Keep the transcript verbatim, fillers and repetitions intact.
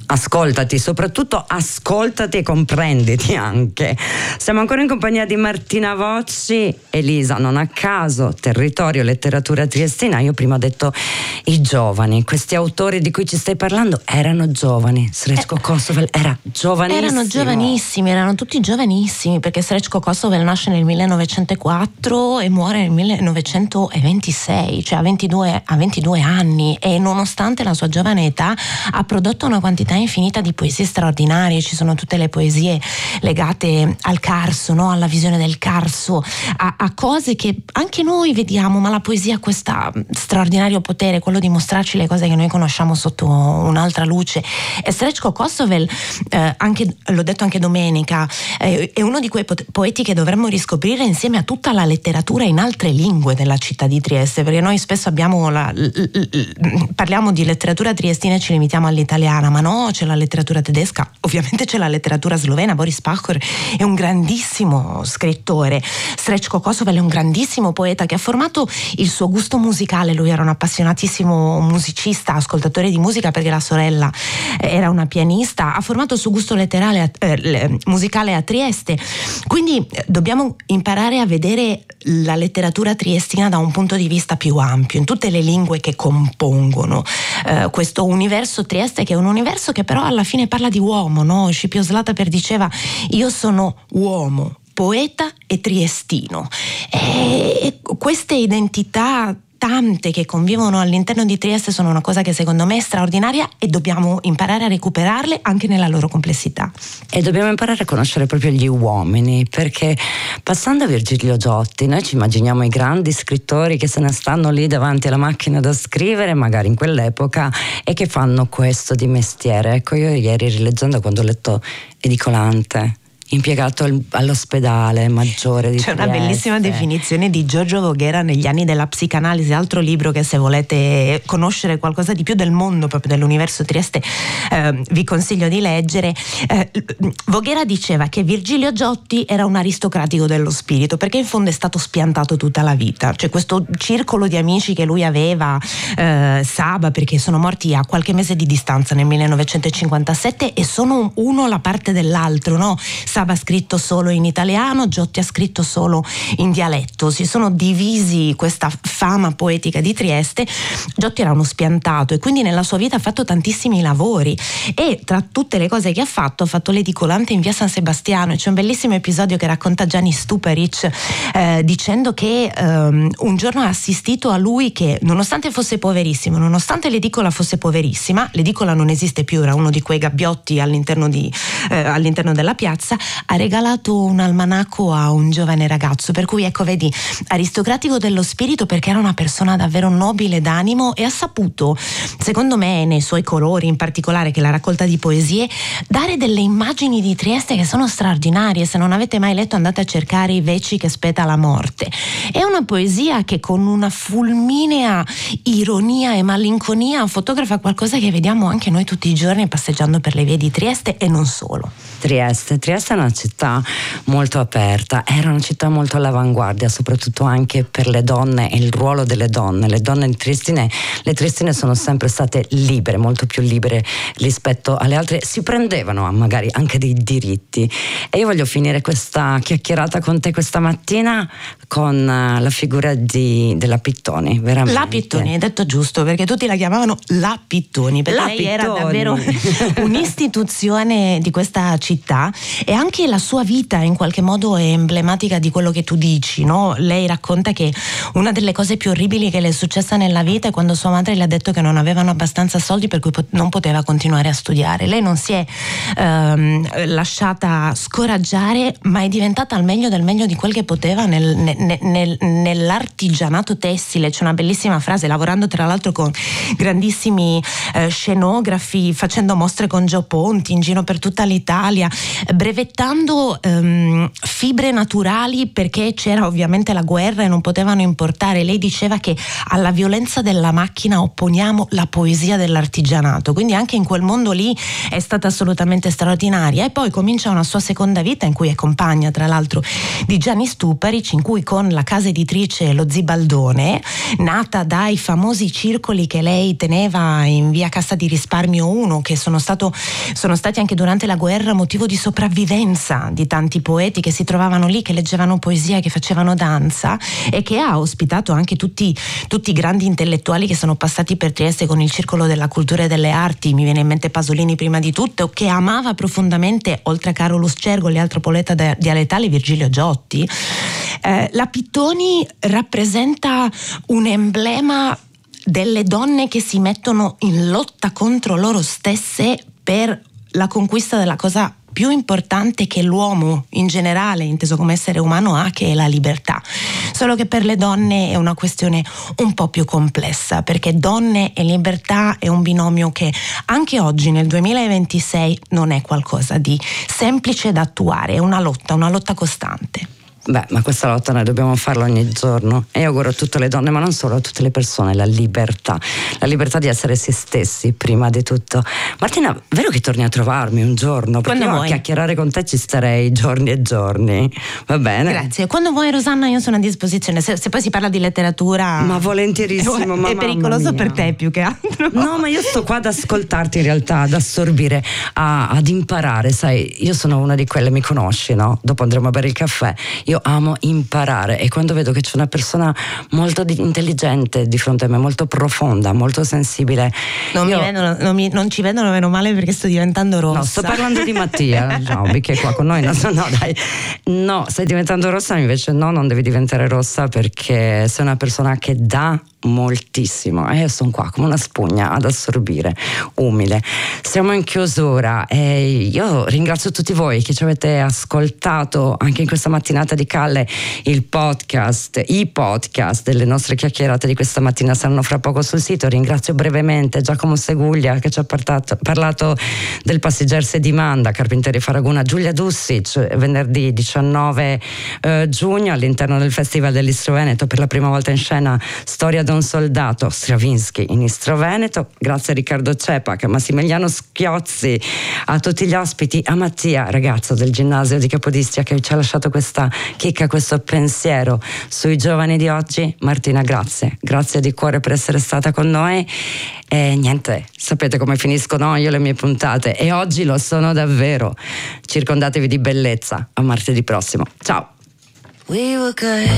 ascoltati, soprattutto ascoltati e comprenditi anche. Siamo ancora in compagnia di Martina Vocci. Elisa, non a caso, territorio, letteratura triestina. Io prima ho detto i giovani, questi autori di cui ci stai parlando erano giovani. Srećko eh, Kosovel era giovanissimo. Erano giovanissimi, erano tutti giovanissimi, perché Srećko Kosovel nasce nel millenovecentoquattro e muore nel millenovecentoventisei, cioè a ventidue, a ventidue anni, e nonostante la sua giovane età ha prodotto una quantità infinita di poesie straordinarie. Ci sono tutte le poesie legate al Carso, no? Alla visione del Carso, a, a cose che anche noi vediamo, ma la poesia ha questo straordinario potere, quello di mostrarci le cose che noi conosciamo sotto un'altra luce. E Srećko Kosovel, eh, anche, l'ho detto anche domenica, eh, è uno di quei poeti che dovremmo riscoprire insieme a tutta la letteratura in altre lingue della città di Trieste, perché noi spesso abbiamo la, l, l, l, parliamo di letteratura triestina e ci limitiamo all'italiana, ma no, c'è la letteratura tedesca, ovviamente c'è la letteratura slovena. Boris Pahor è un grandissimo scrittore, Srećko Kosovel è un grandissimo poeta che ha formato il suo gusto musicale. Lui era un appassionatissimo musicista, ascoltatore di musica, perché la sorella era una pianista. Ha formato il suo gusto letterale, eh, musicale a Trieste, quindi dobbiamo imparare a vedere la letteratura triestina da un punto di vista più ampio, in tutte le lingue che compongono eh, questo universo Trieste, che è un universo che però alla fine parla di uomo, no? Scipio Zlataper diceva: io sono uomo, poeta e triestino. E queste identità tante che convivono all'interno di Trieste sono una cosa che secondo me è straordinaria, e dobbiamo imparare a recuperarle anche nella loro complessità. E dobbiamo imparare a conoscere proprio gli uomini, perché passando a Virgilio Giotti noi ci immaginiamo i grandi scrittori che se ne stanno lì davanti alla macchina da scrivere, magari in quell'epoca, e che fanno questo di mestiere. Ecco, io ieri rileggendo, quando ho letto Edicolante, impiegato all'ospedale maggiore di C'è Trieste. Una bellissima definizione di Giorgio Voghera negli anni della psicanalisi, altro libro che, se volete conoscere qualcosa di più del mondo, proprio dell'universo Trieste, eh, vi consiglio di leggere. Eh, Voghera diceva che Virgilio Giotti era un aristocratico dello spirito, perché in fondo è stato spiantato tutta la vita. Cioè questo circolo di amici che lui aveva, eh, Saba, perché sono morti a qualche mese di distanza nel millenovecentocinquantasette, e sono uno la parte dell'altro, no? Saba ha scritto solo in italiano, Giotti ha scritto solo in dialetto. Si sono divisi questa fama poetica di Trieste. Giotti era uno spiantato e quindi nella sua vita ha fatto tantissimi lavori, e tra tutte le cose che ha fatto ha fatto l'edicolante in via San Sebastiano, e c'è un bellissimo episodio che racconta Gianni Stuparic, eh, dicendo che ehm, un giorno ha assistito a lui che, nonostante fosse poverissimo, nonostante l'edicola fosse poverissima, l'edicola non esiste più, era uno di quei gabbiotti all'interno, di, eh, all'interno della piazza, ha regalato un almanacco a un giovane ragazzo. Per cui ecco, vedi, aristocratico dello spirito perché era una persona davvero nobile d'animo, e ha saputo, secondo me, nei suoi colori in particolare, che è la raccolta di poesie, dare delle immagini di Trieste che sono straordinarie. Se non avete mai letto, andate a cercare I veci che speta la morte. È una poesia che con una fulminea ironia e malinconia fotografa qualcosa che vediamo anche noi tutti i giorni passeggiando per le vie di Trieste, e non solo. Trieste, Trieste è una città molto aperta, era una città molto all'avanguardia, soprattutto anche per le donne e il ruolo delle donne. Le donne triestine, le triestine sono sempre state libere, molto più libere rispetto alle altre, si prendevano magari anche dei diritti. E io voglio finire questa chiacchierata con te questa mattina con la figura di, della Pittoni, veramente. La Pittoni, hai detto giusto, perché tutti la chiamavano la Pittoni, perché la lei Pittoni. Era davvero un'istituzione di questa città, e anche la sua vita in qualche modo è emblematica di quello che tu dici, no? Lei racconta che una delle cose più orribili che le è successa nella vita è quando sua madre le ha detto che non avevano abbastanza soldi, per cui non poteva continuare a studiare. Lei non si è ehm, lasciata scoraggiare, ma è diventata al meglio del meglio di quel che poteva nel, nel, nel, nell'artigianato tessile. C'è una bellissima frase, lavorando tra l'altro con grandissimi eh, scenografi, facendo mostre con Gio Ponti in giro per tutta l'Italia, brevettando portando ehm, fibre naturali, perché c'era ovviamente la guerra e non potevano importare. Lei diceva che alla violenza della macchina opponiamo la poesia dell'artigianato, quindi anche in quel mondo lì è stata assolutamente straordinaria. E poi comincia una sua seconda vita in cui è compagna tra l'altro di Gianni Stuparic, in cui con la casa editrice Lo Zibaldone, nata dai famosi circoli che lei teneva in via Cassa di Risparmio uno, che sono, stato, sono stati anche durante la guerra motivo di sopravvivenza di tanti poeti che si trovavano lì, che leggevano poesia, che facevano danza, e che ha ospitato anche tutti, tutti i grandi intellettuali che sono passati per Trieste con il Circolo della Cultura e delle Arti. Mi viene in mente Pasolini prima di tutto, che amava profondamente, oltre a Carlo Scergoli, altro poeta dialettale, Virgilio Giotti. Eh, la Pittoni rappresenta un emblema delle donne che si mettono in lotta contro loro stesse per la conquista della cosa più importante che l'uomo in generale, inteso come essere umano, ha, che è la libertà. Solo che per le donne è una questione un po' più complessa, perché donne e libertà è un binomio che anche oggi nel duemilaventisei non è qualcosa di semplice da attuare, è una lotta, una lotta costante. Beh, ma questa lotta noi dobbiamo farla ogni giorno, e io auguro a tutte le donne, ma non solo, a tutte le persone, la libertà, la libertà di essere se stessi prima di tutto. Martina, vero che torni a trovarmi un giorno? Perché Quando io vuoi. a chiacchierare con te ci starei giorni e giorni, va bene? Grazie, quando vuoi Rosanna io sono a disposizione, se, se poi si parla di letteratura Ma volentierissimo, ma è pericoloso per te più che altro. No, ma io sto qua ad ascoltarti in realtà, ad assorbire, a, ad imparare, sai, io sono una di quelle, mi conosci, no? Dopo andremo a bere il caffè, io amo imparare, e quando vedo che c'è una persona molto di, intelligente di fronte a me, molto profonda, molto sensibile, non, io, mi vedono, non, mi, non ci vedono meno male perché sto diventando rossa. no, sto parlando di Mattia Giaubi, che è qua con noi. No, no, dai, no, stai diventando rossa, invece no, non devi diventare rossa, perché sei una persona che dà moltissimo, e io sono qua come una spugna ad assorbire, umile. Siamo in chiusura e io ringrazio tutti voi che ci avete ascoltato anche in questa mattinata di Calle. Il podcast, i podcast delle nostre chiacchierate di questa mattina saranno fra poco sul sito. Ringrazio brevemente Giacomo Seguglia che ci ha parlato, parlato del Passeggers di Manda, Carpentieri Faraguna, Giulia Dussic, venerdì diciannove eh, giugno all'interno del Festival dell'Istro Veneto, per la prima volta in scena Storia d'un soldato, Stravinsky in Istro Veneto. Grazie a Riccardo Cepac, a Massimiliano Schiozzi, a tutti gli ospiti, a Mattia, ragazzo del ginnasio di Capodistria, che ci ha lasciato questa chicca, questo pensiero sui giovani di oggi. Martina, grazie, grazie di cuore per essere stata con noi. E niente, sapete come finiscono io le mie puntate, e oggi lo sono davvero. Circondatevi di bellezza. A martedì prossimo, ciao. We were good.